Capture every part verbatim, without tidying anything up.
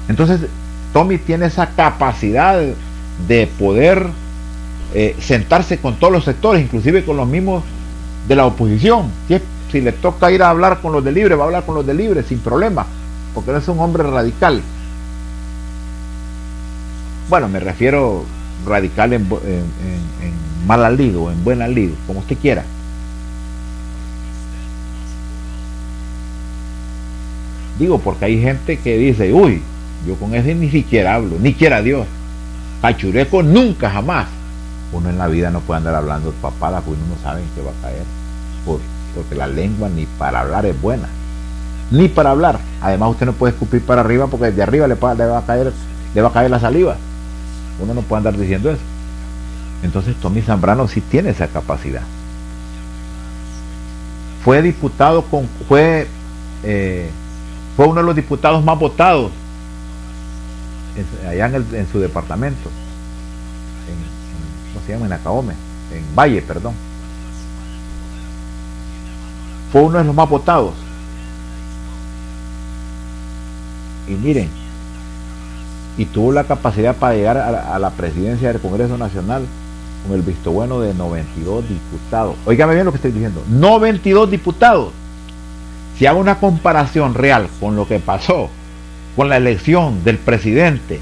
Entonces Tommy tiene esa capacidad de poder eh, sentarse con todos los sectores, inclusive con los mismos de la oposición. Si, si le toca ir a hablar con los de Libre, va a hablar con los de Libre sin problema, porque él es un hombre radical. Bueno, me refiero radical en, en, en, en mala lid o en buena lid, como usted quiera. Digo, porque hay gente que dice, uy, yo con ese ni siquiera hablo, ni quiera Dios. Cachureco nunca, jamás. Uno en la vida no puede andar hablando papada, porque uno no sabe en qué va a caer. Por, porque la lengua ni para hablar es buena. Ni para hablar. Además usted no puede escupir para arriba, porque desde arriba le, le, va a caer, le va a caer la saliva. Uno no puede andar diciendo eso. Entonces Tommy Zambrano sí tiene esa capacidad. Fue diputado con... Fue... Eh, fue uno de los diputados más votados en, allá en, el, en su departamento, en, en, ¿cómo se llama? En Acaome, en Valle, perdón. Fue uno de los más votados. Y miren, y tuvo la capacidad para llegar a la, a la presidencia del Congreso Nacional con el visto bueno de noventa y dos diputados. Óigame bien lo que estoy diciendo, noventa y dos diputados. Si hago una comparación real con lo que pasó con la elección del presidente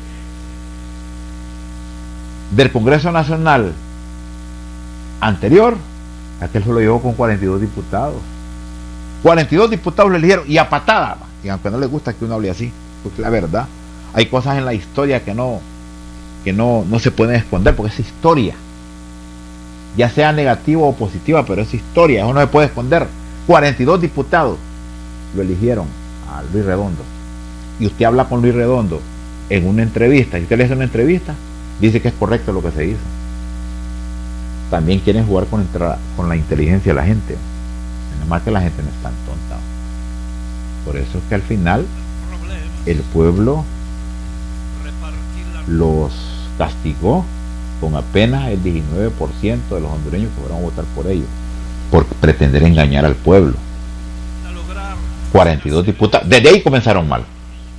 del Congreso Nacional anterior, aquel se lo llevó con cuarenta y dos diputados. cuarenta y dos diputados le eligieron, y a patada, y aunque no les gusta que uno hable así, porque la verdad, hay cosas en la historia que no, que no, no se pueden esconder, porque es historia. Ya sea negativa o positiva, pero es historia, eso no se puede esconder. cuarenta y dos diputados lo eligieron a Luis Redondo, y usted habla con Luis Redondo en una entrevista, y usted le hace una entrevista, dice que es correcto lo que se hizo. También quieren jugar con, con la inteligencia de la gente, nada más que la gente no es tan tonta. Por eso es que al final el pueblo los castigó con apenas el diecinueve por ciento de los hondureños que fueron a votar por ellos, por pretender engañar al pueblo. cuarenta y dos diputados, desde ahí comenzaron mal.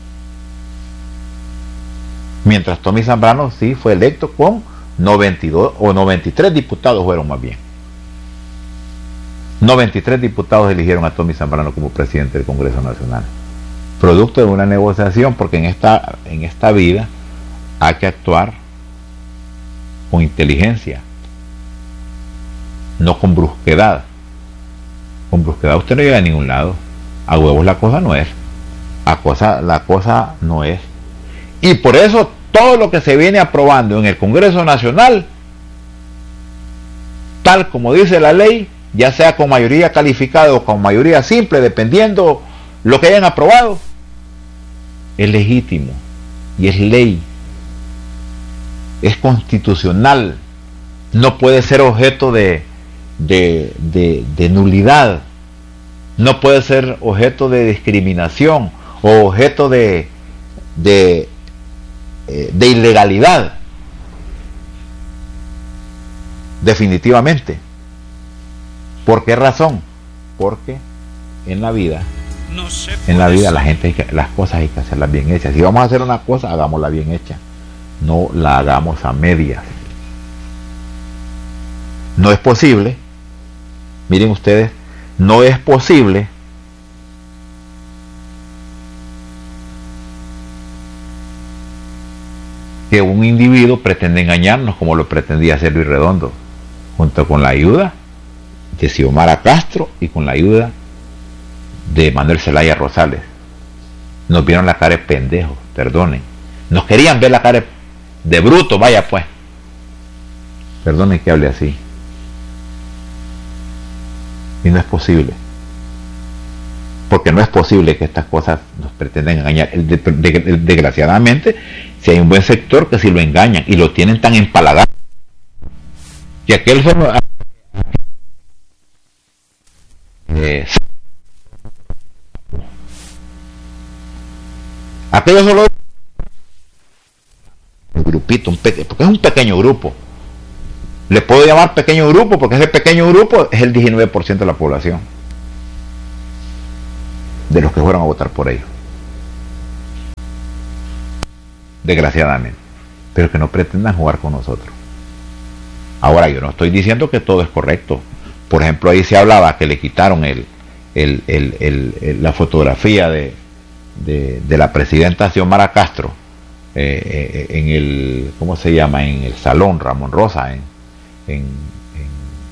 Mientras Tommy Zambrano sí fue electo con noventa y dos o noventa y tres diputados, fueron más bien. noventa y tres diputados eligieron a Tommy Zambrano como presidente del Congreso Nacional, producto de una negociación, porque en esta, en esta vida hay que actuar con inteligencia, no con brusquedad. Con brusquedad usted no llega a ningún lado. A huevos la cosa no es. A cosa, la cosa no es. Y por eso todo lo que se viene aprobando en el Congreso Nacional, tal como dice la ley, ya sea con mayoría calificada o con mayoría simple, dependiendo lo que hayan aprobado, es legítimo y es ley, es constitucional, no puede ser objeto de, de, de, de nulidad, no puede ser objeto de discriminación o objeto de, de, eh, de ilegalidad, definitivamente. ¿Por qué razón? Porque en la vida, en la vida la gente, hay que, las cosas hay que hacerlas bien hechas. Si vamos a hacer una cosa, hagámosla bien hecha, no la hagamos a medias. No es posible, miren ustedes, no es posible que un individuo pretenda engañarnos como lo pretendía hacer Luis Redondo, junto con la ayuda de Xiomara Castro y con la ayuda de Manuel Zelaya Rosales. Nos vieron la cara de pendejos, perdonen. Nos querían ver la cara de bruto, vaya pues. Perdonen que hable así. Y no es posible. Porque no es posible que estas cosas nos pretendan engañar. Desgraciadamente, si hay un buen sector que si lo engañan y lo tienen tan empalagado que aquel solo eh, aquello solo un grupito, un peque, porque es un pequeño grupo. Le puedo llamar pequeño grupo porque ese pequeño grupo es el diecinueve por ciento de la población, de los que fueron a votar por ellos. desgraciadamente, pero que no pretendan jugar con nosotros. Ahora, yo no estoy diciendo que todo es correcto. Por ejemplo, ahí se hablaba que le quitaron el, el, el, el, el la fotografía de, de, de la presidenta Xiomara Castro eh, en el, ¿cómo se llama? En el Salón Ramón Rosa, en, en, en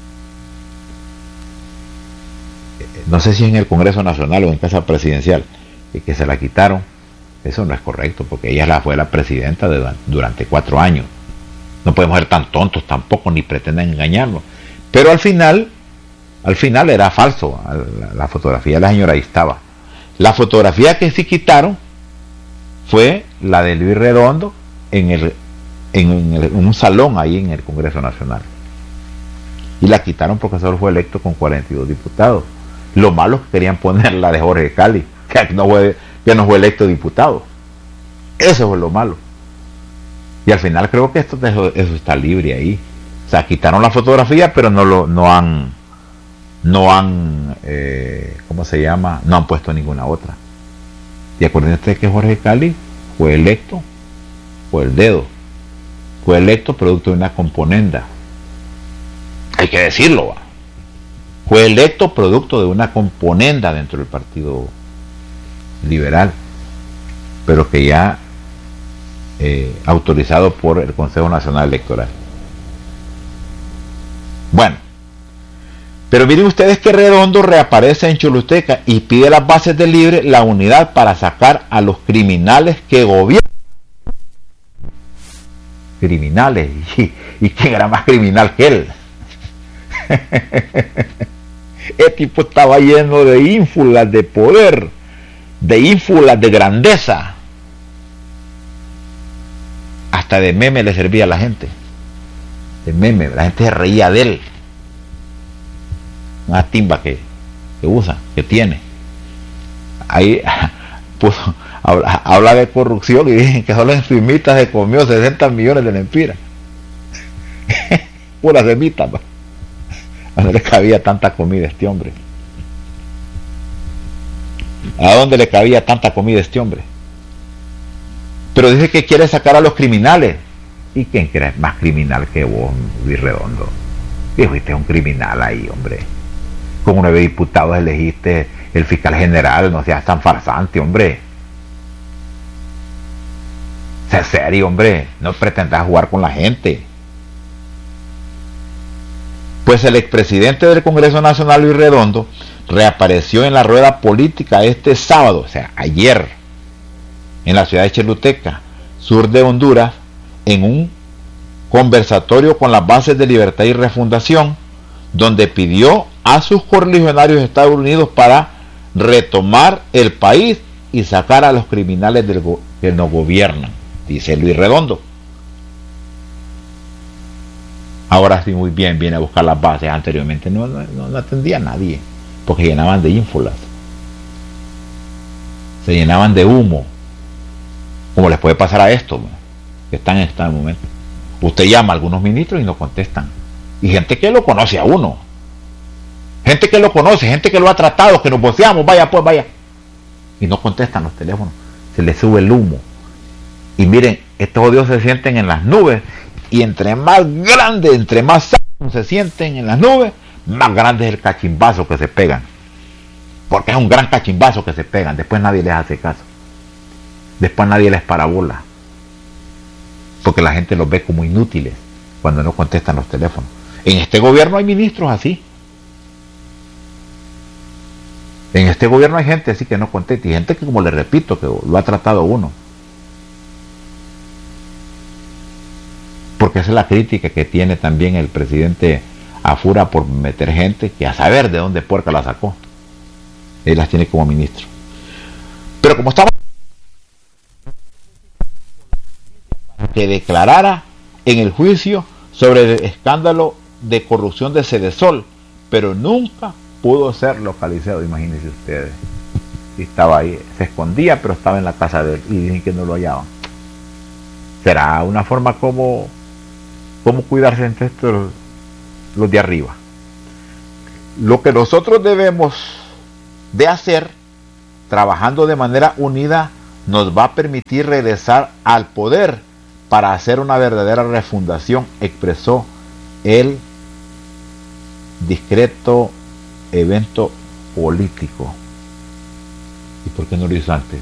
no sé si en el Congreso Nacional o en Casa Presidencial, y que se la quitaron. Eso no es correcto, porque ella la fue la presidenta de, durante cuatro años. No podemos ser tan tontos tampoco, ni pretenden engañarnos. Pero al final, al final era falso. La, la fotografía de la señora ahí estaba. La fotografía que sí quitaron fue la de Luis Redondo en, el, en, el, en un salón ahí en el Congreso Nacional. Y la quitaron porque solo fue electo con cuarenta y dos diputados. Lo malo es que querían poner la de Jorge Cali, que no fue, que no fue electo diputado. Eso fue lo malo. Y al final creo que esto eso, eso está libre ahí. O sea, quitaron la fotografía, pero no lo no han no han eh, ¿cómo se llama? No han puesto ninguna otra. Y acuérdense que Jorge Cali fue electo por el dedo. Fue electo producto de una componenda. Hay que decirlo, ¿va? Fue electo producto de una componenda dentro del Partido Liberal, pero que ya eh, autorizado por el Consejo Nacional Electoral. Bueno, pero miren ustedes que Redondo reaparece en Choluteca y pide las bases de Libre la unidad para sacar a los criminales que gobiernan. Criminales, y, y quién era más criminal que él. El tipo estaba lleno de ínfulas de poder, de ínfulas de grandeza. Hasta de meme le servía a la gente. De meme, la gente se reía de él. Una timba que, que usa, que tiene. Ahí pues, habla, habla de corrupción y dicen que solo en Suimita se comió sesenta millones de lempiras. Pura semita, pa. No le cabía tanta comida a este hombre. ¿A dónde le cabía tanta comida a este hombre? Pero dice que quiere sacar a los criminales. ¿Y quién crees más criminal que vos, Luis Redondo? Dijo, usted es un criminal ahí, hombre. Con nueve diputados elegiste el fiscal general, no seas tan farsante, hombre. Sé serio, hombre. No pretendas jugar con la gente. Pues el expresidente del Congreso Nacional, Luis Redondo, reapareció en la rueda política este sábado, o sea, ayer, en la ciudad de Choluteca, sur de Honduras, en un conversatorio con las bases de Libertad y Refundación, donde pidió a sus correligionarios de Estados Unidos para retomar el país y sacar a los criminales del go- que nos gobiernan, dice Luis Redondo. Ahora sí, muy bien, viene a buscar las bases. Anteriormente no, no, no atendía a nadie, porque llenaban de ínfulas, se llenaban de humo, como les puede pasar a estos que están en este momento. Usted llama a algunos ministros y no contestan, y gente que lo conoce a uno, gente que lo conoce, gente que lo ha tratado, que nos voceamos, vaya pues vaya, y no contestan los teléfonos, se les sube el humo. Y miren, estos odios se sienten en las nubes, y entre más grande, entre más se sienten en las nubes, más grande es el cachimbazo que se pegan, porque es un gran cachimbazo que se pegan. Después nadie les hace caso, después nadie les parabola, porque la gente los ve como inútiles cuando no contestan los teléfonos. En este gobierno hay ministros así, en este gobierno hay gente así que no contesta, y gente que, como les repito, que lo ha tratado uno. Porque esa es la crítica que tiene también el presidente Afura por meter gente que a saber de dónde puerca la sacó. Él las tiene como ministro. Pero como estaba, que declarara en el juicio sobre el escándalo de corrupción de Cedesol, pero nunca pudo ser localizado, imagínense ustedes. Y estaba ahí, se escondía, pero estaba en la casa de él y dicen que no lo hallaban. Será una forma como cómo cuidarse entre estos los de arriba. Lo que nosotros debemos de hacer, trabajando de manera unida nos va a permitir regresar al poder para hacer una verdadera refundación, expresó el discreto evento político. ¿Y por qué no lo hizo antes?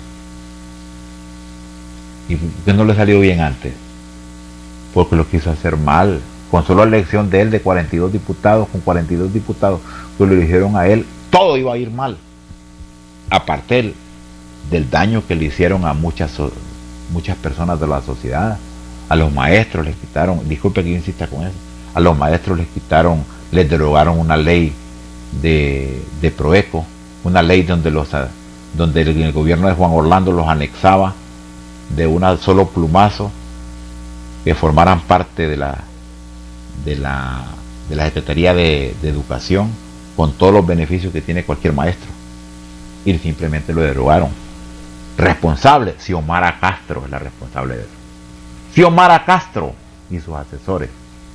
¿Y por qué no le salió bien antes? Porque lo quiso hacer mal. Con solo la elección de él de cuarenta y dos diputados, con cuarenta y dos diputados que lo eligieron a él, todo iba a ir mal. Aparte del, del daño que le hicieron a muchas, muchas personas de la sociedad. A los maestros les quitaron, disculpe que yo insista con eso, a los maestros les quitaron, les derogaron una ley de, de Proeco, una ley donde los donde el, el gobierno de Juan Orlando los anexaba de un solo plumazo, que formaran parte de la de la de la Secretaría de, de Educación, con todos los beneficios que tiene cualquier maestro, y simplemente lo derogaron. Responsable, Xiomara Castro es la responsable de eso. Xiomara Castro y sus asesores.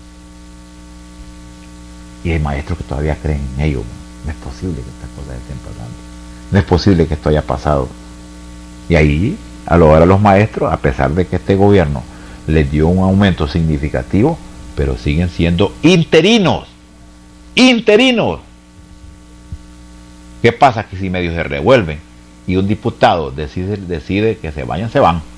Y hay maestros que todavía creen en ello. No es posible que estas cosas estén pasando. No es posible que esto haya pasado. Y ahí, a lo hora los maestros, a pesar de que este gobierno les dio un aumento significativo, pero siguen siendo interinos. Interinos. ¿Qué pasa? Que si medios se revuelven y un diputado decide, decide que se vayan, se van.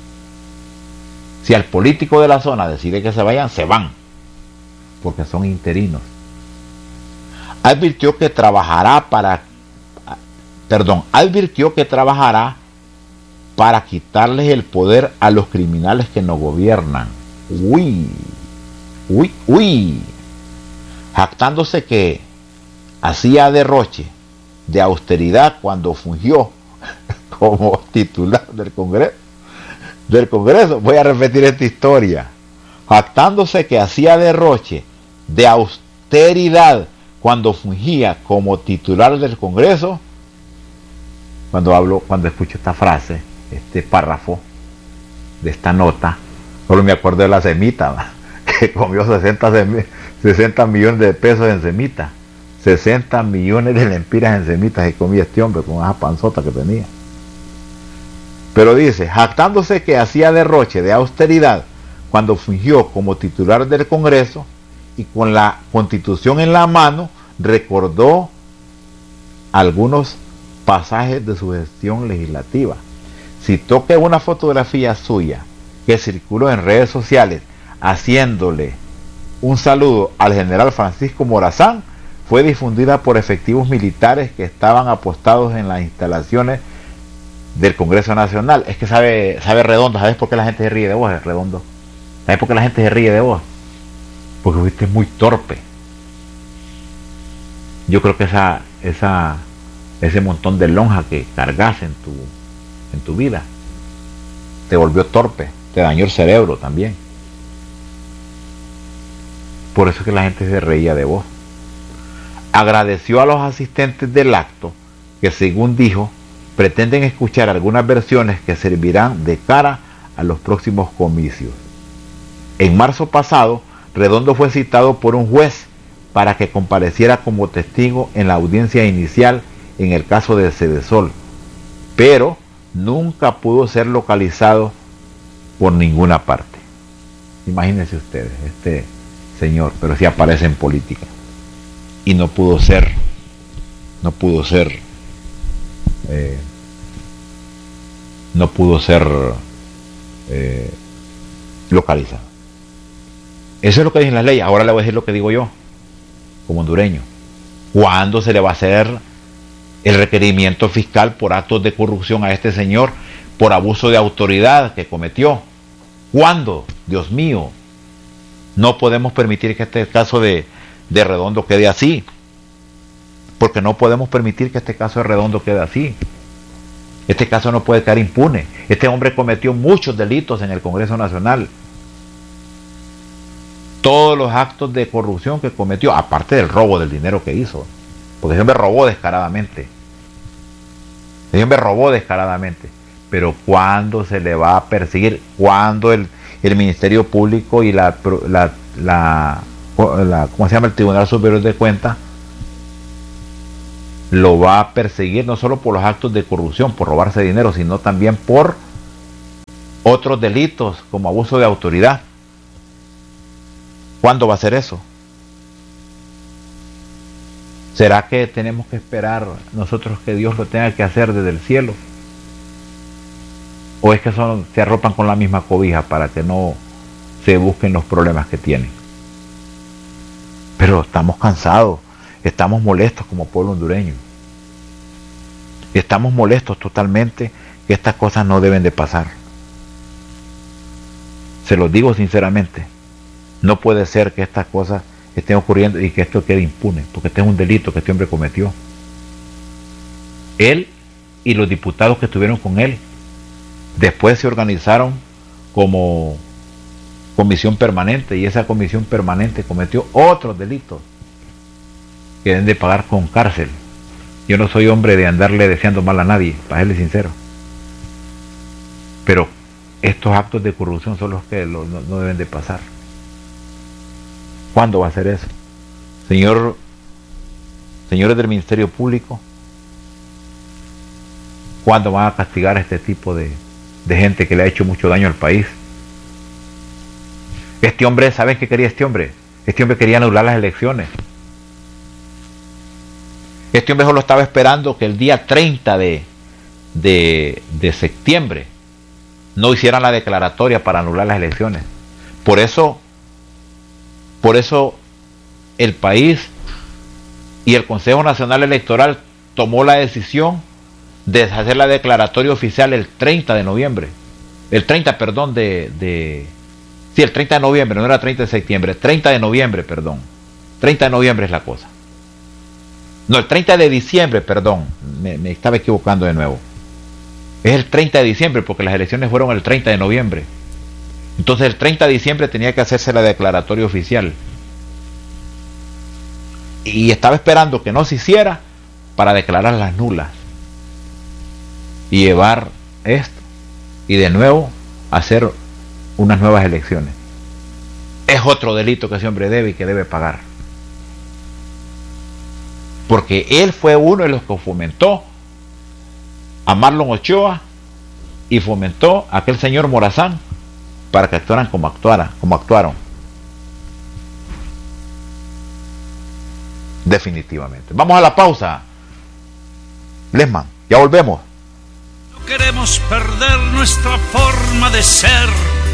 Si al político de la zona decide que se vayan, se van, porque son interinos. Advirtió que trabajará para, perdón, advirtió que trabajará para quitarles el poder a los criminales que nos gobiernan. Uy, uy, uy. Jactándose que hacía derroche de austeridad cuando fungió como titular del Congreso. del Congreso, voy a repetir esta historia, jactándose que hacía derroche de austeridad cuando fungía como titular del Congreso. Cuando hablo, cuando escucho esta frase, este párrafo de esta nota, solo me acuerdo de la semita, que comió sesenta millones de pesos en semita, sesenta millones de lempiras en semitas que comía este hombre con esa panzota que tenía. Pero dice, jactándose que hacía derroche de austeridad cuando fungió como titular del Congreso y con la Constitución en la mano, recordó algunos pasajes de su gestión legislativa. Citó que una fotografía suya que circuló en redes sociales haciéndole un saludo al general Francisco Morazán fue difundida por efectivos militares que estaban apostados en las instalaciones del Congreso Nacional. Es que sabe, sabe Redondo. ¿Sabes por qué la gente se ríe de vos, Redondo? ¿Sabes por qué la gente se ríe de vos? Porque fuiste muy torpe. Yo creo que esa, esa, ese montón de lonja que cargas en tu, en tu vida te volvió torpe, te dañó el cerebro también. Por eso es que la gente se reía de vos. Agradeció a los asistentes del acto que, según dijo, pretenden escuchar algunas versiones que servirán de cara a los próximos comicios. En marzo pasado, Redondo fue citado por un juez para que compareciera como testigo en la audiencia inicial en el caso de Cedesol, pero nunca pudo ser localizado por ninguna parte. Imagínense ustedes, este señor, pero sí aparece en política y no pudo ser, no pudo ser, eh, no pudo ser eh, localizado. Eso es lo que dice la ley. Ahora le voy a decir lo que digo yo, como hondureño. ¿Cuándo se le va a hacer el requerimiento fiscal por actos de corrupción a este señor por abuso de autoridad que cometió? ¿Cuándo? Dios mío. No podemos permitir que este caso de, de Redondo quede así. Porque no podemos permitir que este caso de Redondo quede así. Este caso no puede quedar impune. Este hombre cometió muchos delitos en el Congreso Nacional. Todos los actos de corrupción que cometió, aparte del robo del dinero que hizo. Porque ese hombre robó descaradamente. Ese hombre robó descaradamente. Pero ¿cuándo se le va a perseguir? ¿Cuándo el, el Ministerio Público y la, la, la, la, ¿cómo se llama? El Tribunal Superior de Cuentas lo va a perseguir no solo por los actos de corrupción, por robarse dinero, sino también por otros delitos como abuso de autoridad. ¿Cuándo va a ser eso? ¿Será que tenemos que esperar nosotros que Dios lo tenga que hacer desde el cielo? ¿O es que son, se arropan con la misma cobija para que no se busquen los problemas que tienen? Pero estamos cansados, estamos molestos como pueblo hondureño. Estamos molestos totalmente que estas cosas no deben de pasar. Se los digo sinceramente, no puede ser que estas cosas estén ocurriendo y que esto quede impune, porque este es un delito que este hombre cometió. Él y los diputados que estuvieron con él, después se organizaron como comisión permanente y esa comisión permanente cometió otros delitos que deben de pagar con cárcel. Yo no soy hombre de andarle deseando mal a nadie, para serle sincero, pero estos actos de corrupción son los que lo, no, no deben de pasar. ¿Cuándo va a ser eso? Señor, señores del Ministerio Público, ¿cuándo van a castigar a este tipo de, de gente que le ha hecho mucho daño al país? Este hombre, ¿saben qué quería este hombre? Este hombre quería anular las elecciones. Este hombre solo estaba esperando que el día treinta de, de, de septiembre no hicieran la declaratoria para anular las elecciones. Por eso, por eso el país y el Consejo Nacional Electoral tomó la decisión de hacer la declaratoria oficial el treinta de noviembre. El treinta, perdón, de... de sí, el treinta de noviembre, no era treinta de septiembre, treinta de noviembre, perdón. treinta de noviembre es la cosa. No, el treinta de diciembre, perdón, me, me estaba equivocando de nuevo. Es el treinta de diciembre, porque las elecciones fueron el treinta de noviembre. Entonces el treinta de diciembre tenía que hacerse la declaratoria oficial. Y estaba esperando que no se hiciera para declarar las nulas. Y llevar esto. Y de nuevo hacer unas nuevas elecciones. Es otro delito que ese hombre debe y que debe pagar. Porque él fue uno de los que fomentó a Marlon Ochoa y fomentó a aquel señor Morazán para que actuaran como actuara, como actuaron. Definitivamente. Vamos a la pausa. Lesman, ya volvemos. No queremos perder nuestra forma de ser.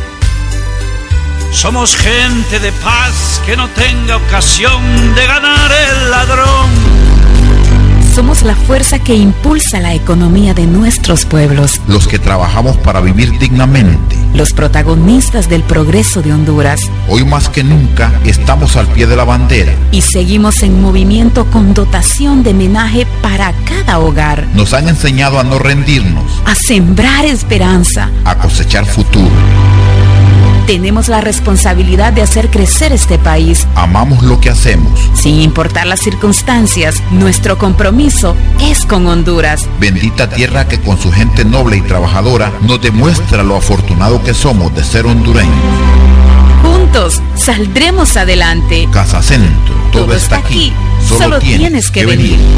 Somos gente de paz que no tenga ocasión de ganar el ladrón. Somos la fuerza que impulsa la economía de nuestros pueblos. Los que trabajamos para vivir dignamente. Los protagonistas del progreso de Honduras. Hoy más que nunca estamos al pie de la bandera. Y seguimos en movimiento con dotación de menaje para cada hogar. Nos han enseñado a no rendirnos. A sembrar esperanza. A cosechar futuro. Tenemos la responsabilidad de hacer crecer este país. Amamos lo que hacemos. Sin importar las circunstancias, nuestro compromiso es con Honduras. Bendita tierra que con su gente noble y trabajadora nos demuestra lo afortunado que somos de ser hondureños. Juntos saldremos adelante. Casa Centro, todo, todo está aquí. aquí. Solo, Solo tienes, tienes que, que venir. venir.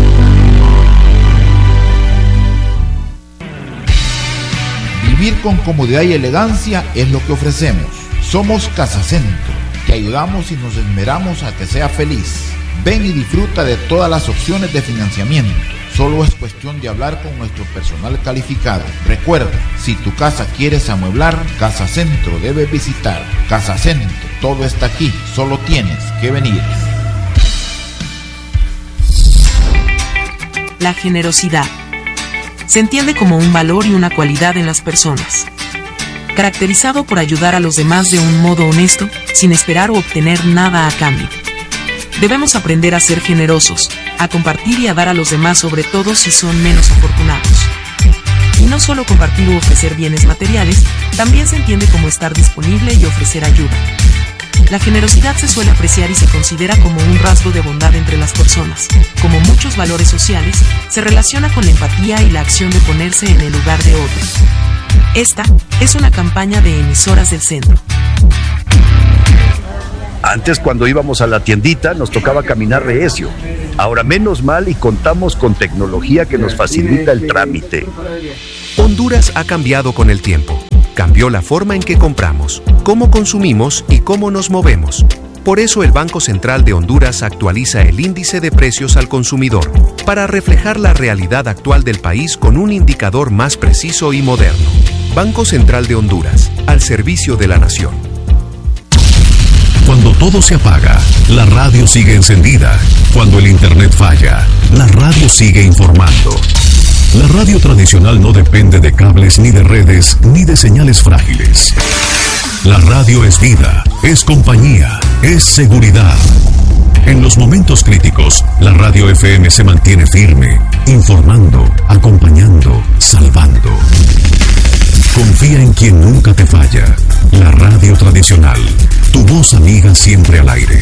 Vivir con comodidad y elegancia es lo que ofrecemos. Somos Casa Centro, que ayudamos y nos esmeramos a que sea feliz. Ven y disfruta de todas las opciones de financiamiento. Solo es cuestión de hablar con nuestro personal calificado. Recuerda, si tu casa quieres amueblar, Casa Centro debes visitar. Casa Centro, todo está aquí, solo tienes que venir. La generosidad se entiende como un valor y una cualidad en las personas, caracterizado por ayudar a los demás de un modo honesto, sin esperar o obtener nada a cambio. Debemos aprender a ser generosos, a compartir y a dar a los demás, sobre todo si son menos afortunados. Y no solo compartir u ofrecer bienes materiales, también se entiende como estar disponible y ofrecer ayuda. La generosidad se suele apreciar y se considera como un rasgo de bondad entre las personas. Como muchos valores sociales, se relaciona con la empatía y la acción de ponerse en el lugar de otros. Esta es una campaña de Emisoras del Centro. Antes, cuando íbamos a la tiendita, nos tocaba caminar recio. Ahora, menos mal y contamos con tecnología que nos facilita el trámite. Honduras ha cambiado con el tiempo. Cambió la forma en que compramos, cómo consumimos y cómo nos movemos. Por eso el Banco Central de Honduras actualiza el índice de precios al consumidor para reflejar la realidad actual del país con un indicador más preciso y moderno. Banco Central de Honduras, al servicio de la nación. Cuando todo se apaga, la radio sigue encendida. Cuando el internet falla, la radio sigue informando. La radio tradicional no depende de cables ni de redes ni de señales frágiles. La radio es vida, es compañía, es seguridad. En los momentos críticos, la radio F M se mantiene firme, informando, acompañando, salvando. Confía en quien nunca te falla. La radio tradicional, tu voz amiga siempre al aire.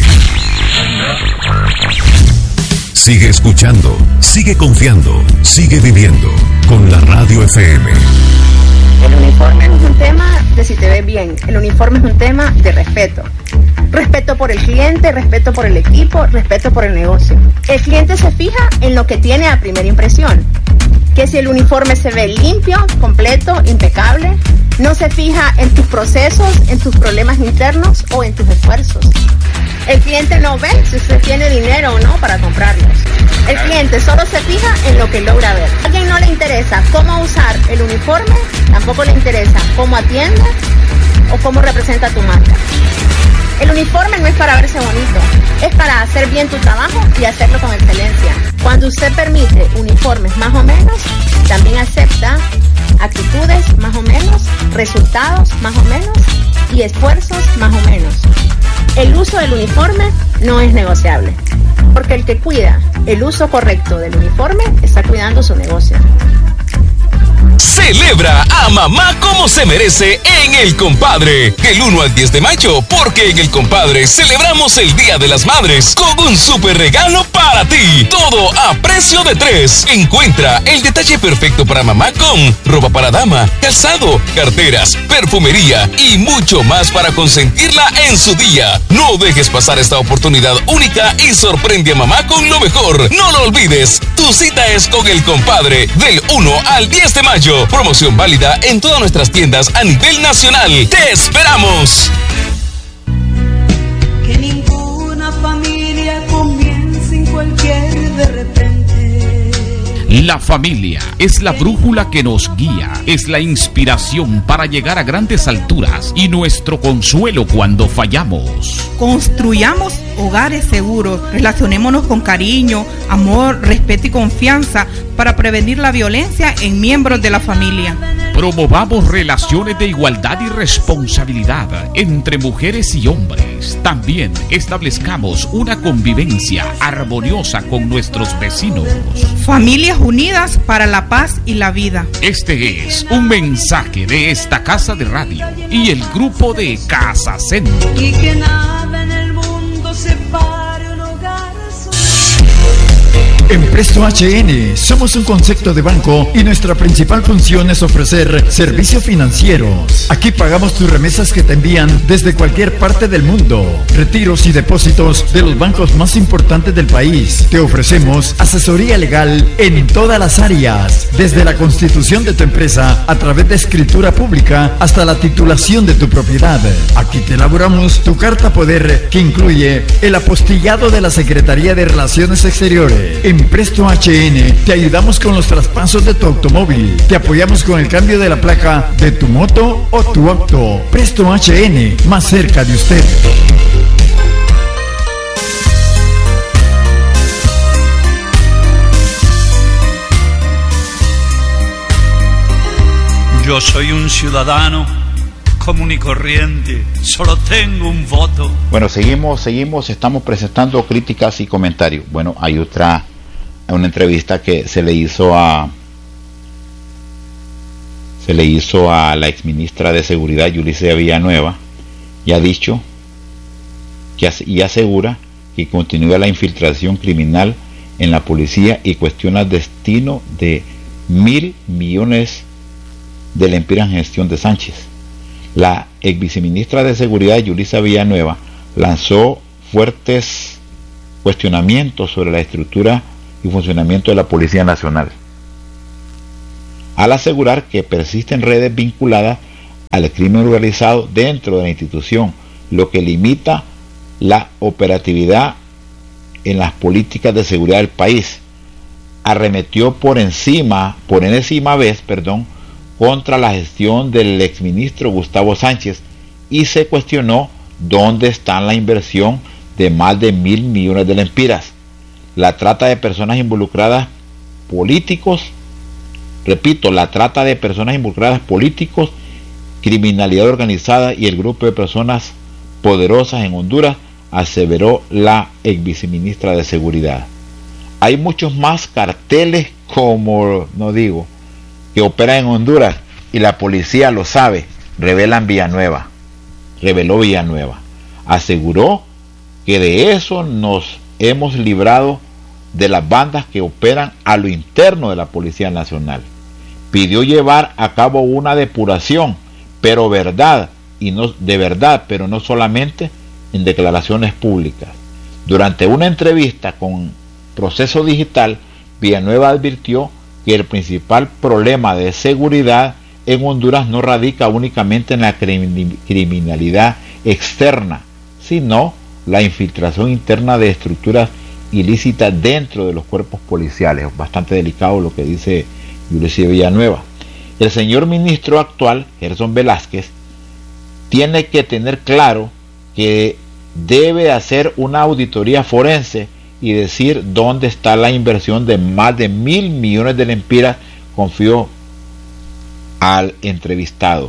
Sigue escuchando, sigue confiando, sigue viviendo con la radio F M. El uniforme no es un tema de si te ves bien, el uniforme es un tema de respeto. Respeto por el cliente, respeto por el equipo, respeto por el negocio. El cliente se fija en lo que tiene a primera impresión. Que si el uniforme se ve limpio, completo, impecable, no se fija en tus procesos, en tus problemas internos o en tus esfuerzos. El cliente no ve si usted tiene dinero o no para comprarlos. El cliente solo se fija en lo que logra ver. A alguien no le interesa cómo usar el uniforme, tampoco le interesa cómo atiende o cómo representa tu marca. El uniforme no es para verse bonito, es para hacer bien tu trabajo y hacerlo con excelencia. Cuando usted permite uniformes más o menos, también acepta actitudes más o menos, resultados más o menos y esfuerzos más o menos. El uso del uniforme no es negociable, porque el que cuida el uso correcto del uniforme está cuidando su negocio. Celebra a mamá como se merece en El Compadre, del uno al diez de mayo, porque en El Compadre celebramos el Día de las Madres con un super regalo para ti. Todo a precio de tres. Encuentra el detalle perfecto para mamá con ropa para dama, calzado, carteras, perfumería y mucho más para consentirla en su día. No dejes pasar esta oportunidad única y sorprende a mamá con lo mejor. No lo olvides, tu cita es con El Compadre del uno al diez de mayo. Promoción válida en todas nuestras tiendas a nivel nacional. ¡Te esperamos! Que ninguna familia comience en cualquier de repente. La familia es la brújula que nos guía, es la inspiración para llegar a grandes alturas y nuestro consuelo cuando fallamos. Construyamos hogares seguros, relacionémonos con cariño, amor, respeto y confianza para prevenir la violencia en miembros de la familia. Promovamos relaciones de igualdad y responsabilidad entre mujeres y hombres. También establezcamos una convivencia armoniosa con nuestros vecinos. Familias unidas para la paz y la vida. Este es un mensaje de esta casa de radio y el grupo de Casa Centro. Y que nada en el mundo separe un hogar. En Presto H N somos un concepto de banco y nuestra principal función es ofrecer servicios financieros. Aquí pagamos tus remesas que te envían desde cualquier parte del mundo. Retiros y depósitos de los bancos más importantes del país. Te ofrecemos asesoría legal en todas las áreas, desde la constitución de tu empresa a través de escritura pública hasta la titulación de tu propiedad. Aquí te elaboramos tu carta poder que incluye el apostillado de la Secretaría de Relaciones Exteriores. En Presto H N te ayudamos con los traspasos de tu automóvil. Te apoyamos con el cambio de la placa de tu moto o tu auto. Presto H N, más cerca de usted. Yo soy un ciudadano común y corriente, solo tengo un voto. Bueno, seguimos, seguimos, estamos presentando críticas y comentarios. Bueno, hay otra, una entrevista que se le hizo a se le hizo a la exministra de Seguridad, Yulisa Villanueva, y ha dicho que, y asegura que continúa la infiltración criminal en la policía y cuestiona el destino de mil millones de la en gestión de Sánchez. La ex viceministra de Seguridad, Yulisa Villanueva, lanzó fuertes cuestionamientos sobre la estructura y funcionamiento de la Policía Nacional, al asegurar que persisten redes vinculadas al crimen organizado dentro de la institución, lo que limita la operatividad en las políticas de seguridad del país. Arremetió por encima, por enésima vez, perdón, contra la gestión del exministro Gustavo Sánchez y se cuestionó dónde está la inversión de más de mil millones de lempiras, la trata de personas involucradas políticos, repito, la trata de personas involucradas políticos, criminalidad organizada y el grupo de personas poderosas en Honduras, aseveró la ex viceministra de Seguridad. Hay muchos más carteles, como no digo, que operan en Honduras y la policía lo sabe, revelan Villanueva, reveló Villanueva. Aseguró que de eso nos hemos librado de las bandas que operan a lo interno de la Policía Nacional. Pidió llevar a cabo una depuración, pero verdad, y no de verdad, pero no solamente en declaraciones públicas. Durante una entrevista con Proceso Digital, Villanueva advirtió que el principal problema de seguridad en Honduras no radica únicamente en la criminalidad externa, sino la infiltración interna de estructuras ilícitas dentro de los cuerpos policiales. Bastante delicado lo que dice Ulises Villanueva. El señor ministro actual, Gerson Velázquez, tiene que tener claro que debe hacer una auditoría forense y decir dónde está la inversión de más de mil millones de lempiras, confió al entrevistado.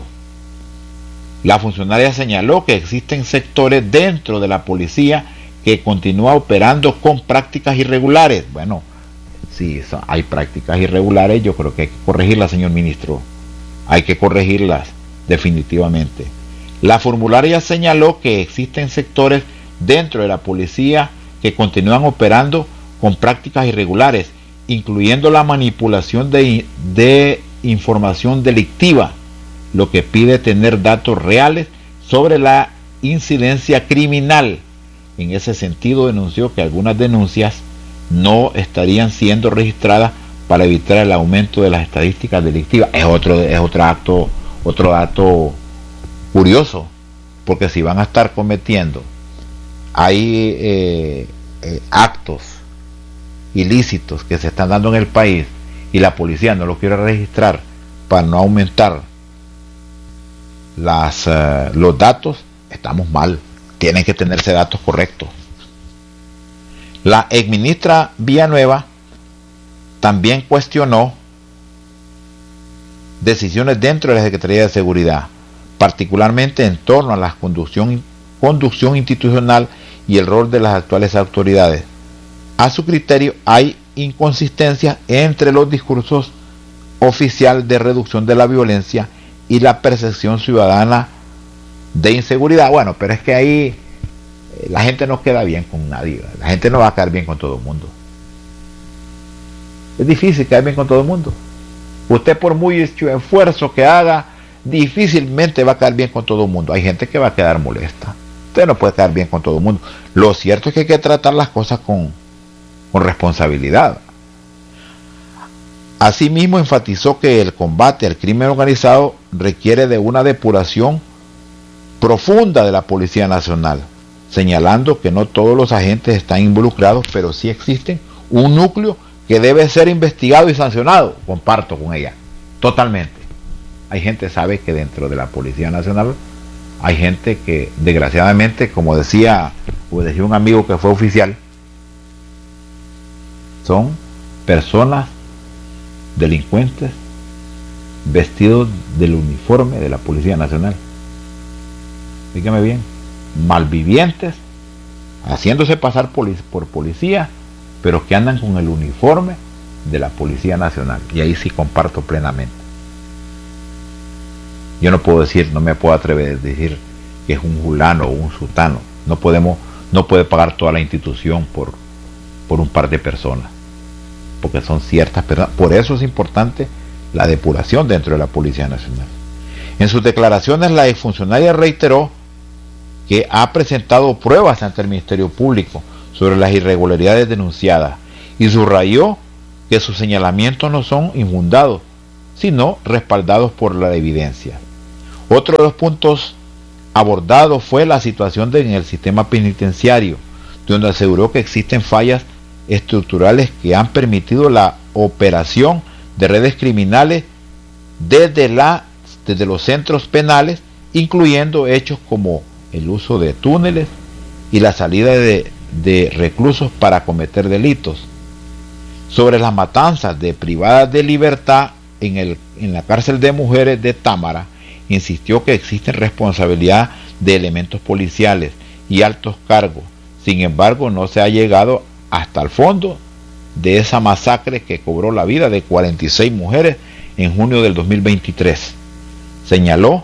La funcionaria señaló que existen sectores dentro de la policía que continúa operando con prácticas irregulares. Bueno, si sí, hay prácticas irregulares, yo creo que hay que corregirlas, señor ministro. Hay que corregirlas definitivamente. La formularia señaló que existen sectores dentro de la policía que continúan operando con prácticas irregulares, incluyendo la manipulación de, de información delictiva, lo que pide tener datos reales sobre la incidencia criminal. En ese sentido, denunció que algunas denuncias no estarían siendo registradas para evitar el aumento de las estadísticas delictivas. Es otro, es otro acto, otro dato curioso, porque si van a estar cometiendo hay eh, eh, actos ilícitos que se están dando en el país y la policía no los quiere registrar para no aumentar las, uh, los datos, estamos mal. Tienen que tenerse datos correctos. La exministra Villanueva también cuestionó decisiones dentro de la Secretaría de Seguridad, particularmente en torno a la conducción, conducción institucional y el rol de las actuales autoridades. A su criterio, hay inconsistencias entre los discursos oficiales de reducción de la violencia y la percepción ciudadana de inseguridad. Bueno, pero es que ahí eh, la gente no queda bien con nadie, la gente no va a quedar bien con todo el mundo. Es difícil quedar bien con todo el mundo. Usted, por muy esfuerzo que haga, difícilmente va a quedar bien con todo el mundo. Hay gente que va a quedar molesta. Usted no puede quedar bien con todo el mundo. Lo cierto es que hay que tratar las cosas con, con responsabilidad. Asimismo, enfatizó que el combate al crimen organizado requiere de una depuración profunda de la Policía Nacional, señalando que no todos los agentes están involucrados, pero sí existen un núcleo que debe ser investigado y sancionado. Comparto con ella, totalmente. Hay gente que sabe que dentro de la Policía Nacional hay gente que, desgraciadamente, como decía, o decía un amigo que fue oficial, son personas delincuentes vestidos del uniforme de la Policía Nacional. Dígame bien, malvivientes, haciéndose pasar por policía, pero que andan con el uniforme de la Policía Nacional. Y ahí sí comparto plenamente. Yo no puedo decir, no me puedo atrever a decir que es un fulano o un sutano. No podemos, no puede pagar toda la institución por, por un par de personas, porque son ciertas personas. Por eso es importante la depuración dentro de la Policía Nacional. En sus declaraciones, la exfuncionaria reiteró que ha presentado pruebas ante el Ministerio Público sobre las irregularidades denunciadas y subrayó que sus señalamientos no son infundados, sino respaldados por la evidencia. Otro de los puntos abordados fue la situación de, en el sistema penitenciario, donde aseguró que existen fallas estructurales que han permitido la operación de redes criminales desde, la, desde los centros penales, incluyendo hechos como el uso de túneles y la salida de, de reclusos para cometer delitos. Sobre las matanzas de privadas de libertad en, el, en la cárcel de mujeres de Támara, insistió que existe responsabilidad de elementos policiales y altos cargos. Sin embargo, no se ha llegado hasta el fondo de esa masacre que cobró la vida de cuarenta y seis mujeres en junio del dos mil veintitrés. Señaló,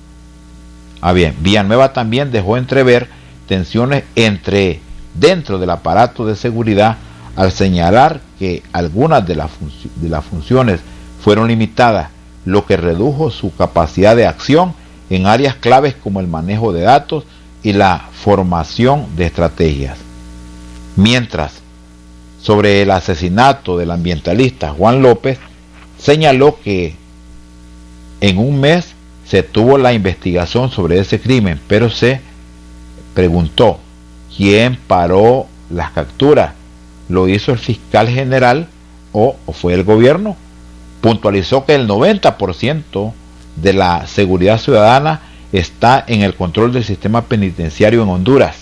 ah bien, Villanueva también dejó entrever tensiones entre dentro del aparato de seguridad al señalar que algunas de las, func- de las funciones fueron limitadas, lo que redujo su capacidad de acción en áreas claves como el manejo de datos y la formación de estrategias. Mientras, sobre el asesinato del ambientalista Juan López, señaló que en un mes se tuvo la investigación sobre ese crimen, pero se preguntó quién paró las capturas. ¿Lo hizo el fiscal general o, o fue el gobierno? Puntualizó que el noventa por ciento de la seguridad ciudadana está en el control del sistema penitenciario en Honduras.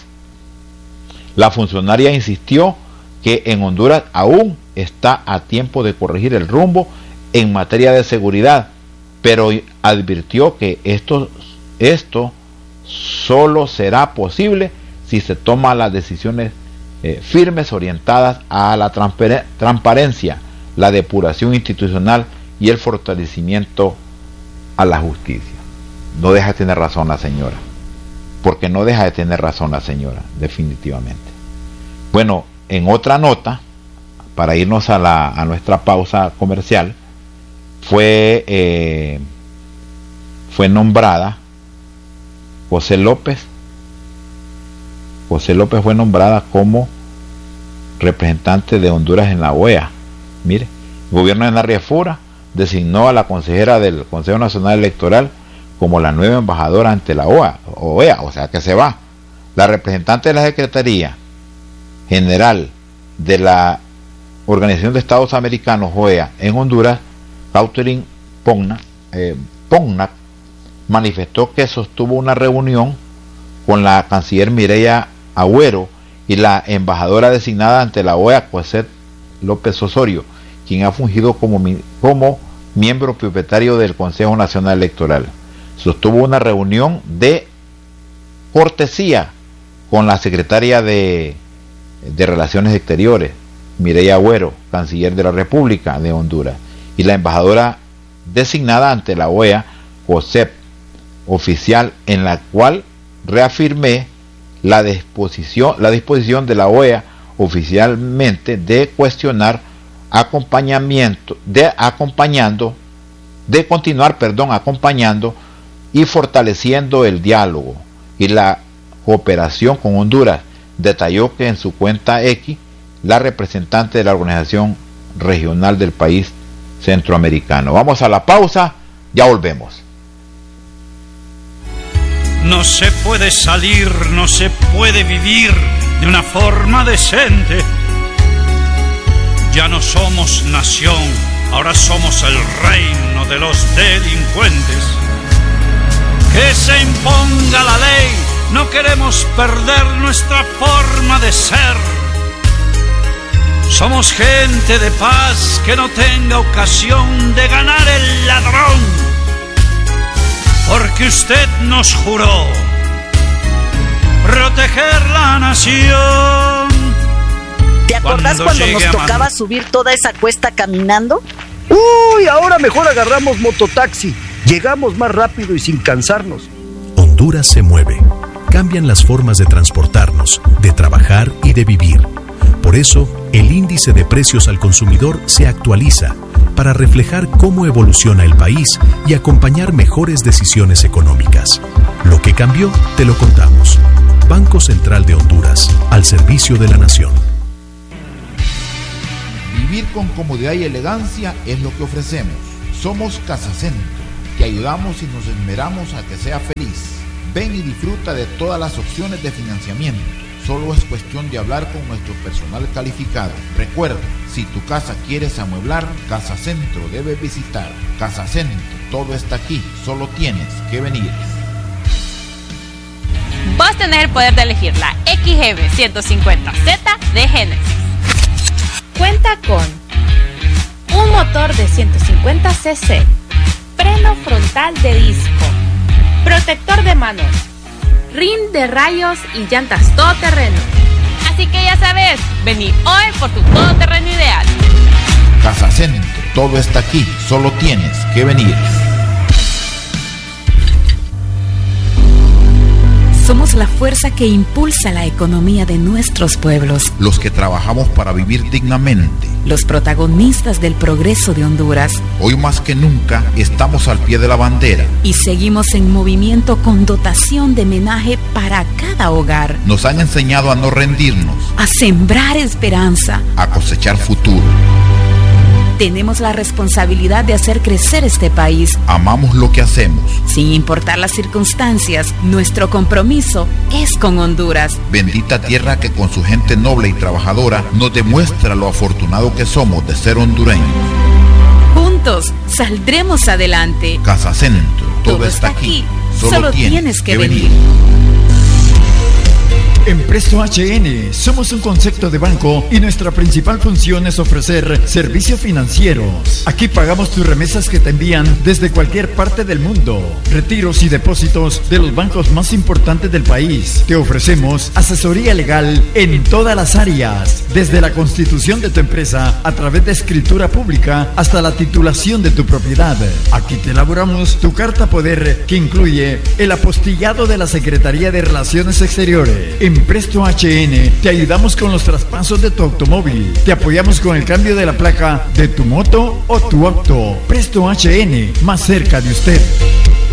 La funcionaria insistió que en Honduras aún está a tiempo de corregir el rumbo en materia de seguridad, pero advirtió que esto, esto solo será posible si se toman las decisiones eh, firmes orientadas a la transparen- transparencia, la depuración institucional y el fortalecimiento a la justicia. No deja de tener razón la señora, porque no deja de tener razón la señora, definitivamente. Bueno, en otra nota, para irnos a, la, a nuestra pausa comercial, fue, eh, fue nombrada José López, José López fue nombrada como representante de Honduras en la O E A. Mire, el gobierno de Narria Fura designó a la consejera del Consejo Nacional Electoral como la nueva embajadora ante la O E A, o sea que se va. La representante de la Secretaría General de la Organización de Estados Americanos, O E A, en Honduras, Catherine Pognac, eh, Pognac, manifestó que sostuvo una reunión con la canciller Mireya Agüero y la embajadora designada ante la O E A, Cosette López Osorio, quien ha fungido como, como miembro propietario del Consejo Nacional Electoral. Sostuvo una reunión de cortesía con la secretaria de, de Relaciones Exteriores, Mireya Agüero, canciller de la República de Honduras, y la embajadora designada ante la O E A, Cosette, oficial, en la cual reafirmé la disposición, la disposición de la O E A oficialmente de cuestionar acompañamiento, de acompañando, de continuar, perdón, acompañando y fortaleciendo el diálogo y la cooperación con Honduras. Detalló que en su cuenta X, la representante de la organización regional del país centroamericano. Vamos a la pausa, ya volvemos. No se puede salir, no se puede vivir de una forma decente. Ya no somos nación, ahora somos el reino de los delincuentes. Que se imponga la ley, no queremos perder nuestra forma de ser. Somos gente de paz que no tenga ocasión de ganar el ladrón. Porque usted nos juró proteger la nación. ¿Te acordás cuando, cuando nos tocaba subir toda esa cuesta caminando? Uy, ahora mejor agarramos mototaxi. Llegamos más rápido y sin cansarnos. Honduras se mueve. Cambian las formas de transportarnos, de trabajar y de vivir. Por eso, el índice de precios al consumidor se actualiza para reflejar cómo evoluciona el país y acompañar mejores decisiones económicas. Lo que cambió, te lo contamos. Banco Central de Honduras, al servicio de la nación. Vivir con comodidad y elegancia es lo que ofrecemos. Somos Casa Centro. Te ayudamos y nos esmeramos a que sea feliz. Ven y disfruta de todas las opciones de financiamiento. Solo es cuestión de hablar con nuestro personal calificado. Recuerda, si tu casa quieres amueblar, Casa Centro debes visitar. Casa Centro, todo está aquí, solo tienes que venir. Vos tenés el poder de elegir la X M ciento cincuenta Z de Genesis. Cuenta con un motor de ciento cincuenta centímetros, freno frontal de disco, protector de manos, rin de rayos y llantas todoterreno. Así que ya sabes, vení hoy por tu todoterreno ideal. Casa Centro, todo está aquí, solo tienes que venir. Somos la fuerza que impulsa la economía de nuestros pueblos. Los que trabajamos para vivir dignamente. Los protagonistas del progreso de Honduras. Hoy más que nunca estamos al pie de la bandera. Y seguimos en movimiento con dotación de homenaje para cada hogar. Nos han enseñado a no rendirnos. A sembrar esperanza. A cosechar futuro. Tenemos la responsabilidad de hacer crecer este país. Amamos lo que hacemos. Sin importar las circunstancias, nuestro compromiso es con Honduras. Bendita tierra que con su gente noble y trabajadora nos demuestra lo afortunado que somos de ser hondureños. Juntos saldremos adelante. Casa Centro, todo, todo está aquí. aquí. Solo, Solo tienes, tienes que, que venir. venir. En Presto H N somos un concepto de banco y nuestra principal función es ofrecer servicios financieros. Aquí pagamos tus remesas que te envían desde cualquier parte del mundo. Retiros y depósitos de los bancos más importantes del país. Te ofrecemos asesoría legal en todas las áreas, desde la constitución de tu empresa a través de escritura pública hasta la titulación de tu propiedad. Aquí te elaboramos tu carta poder que incluye el apostillado de la Secretaría de Relaciones Exteriores. En Presto H N te ayudamos con los traspasos de tu automóvil. Te apoyamos con el cambio de la placa de tu moto o tu auto. Presto H N, más cerca de usted.